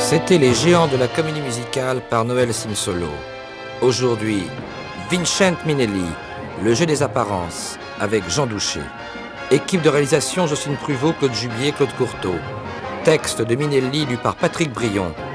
C'était Les Géants de la comédie musicale par Noël Simsolo. Aujourd'hui, Vincent Minnelli, Le jeu des apparences, avec Jean Douché. Équipe de réalisation, Jocelyne Pruvot, Claude Jubier, Claude Courteau. Texte de Minnelli lu par Patrick Brion.